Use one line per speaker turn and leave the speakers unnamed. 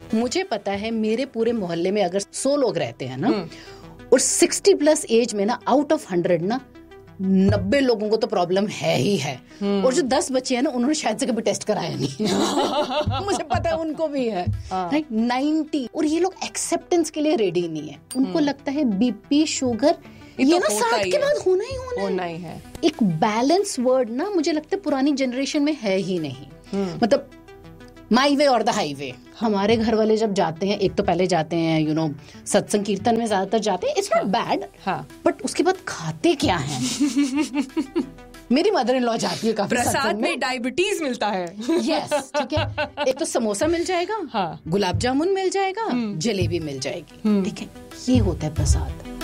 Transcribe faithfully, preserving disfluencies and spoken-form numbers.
मुझे पता है मेरे पूरे मोहल्ले में अगर सौ लोग रहते हैं ना, और सिक्सटी प्लस एज में ना आउट ऑफ हंड्रेड ना नब्बे लोगों को तो प्रॉब्लम है ही है, और जो दस बच्चे हैं ना उन्होंने शायद से कभी टेस्ट कराया नहीं। मुझे पता है उनको भी है, राइट, नाइन्टी। और ये लोग एक्सेप्टेंस के लिए रेडी नहीं है, उनको लगता है बीपी शुगर ये ना साठ के बाद होना ही होना,
होना ही है।
एक बैलेंस वर्ड ना मुझे लगता है पुरानी जनरेशन में है ही नहीं। मतलब माई वे और द हाईवे। हमारे घर वाले जब जाते हैं, एक तो पहले जाते हैं यू नो सत्संग कीर्तन में ज्यादातर जाते हैं, इट्स नॉट बैड, बट उसके बाद खाते क्या हैं? मेरी मदर इन लॉ जाती है काफी,
प्रसाद में डायबिटीज मिलता है।
यस, ठीक है, एक तो समोसा मिल जाएगा,
हाँ,
गुलाब जामुन मिल जाएगा, जलेबी मिल जाएगी, ठीक है, ये होता है प्रसाद।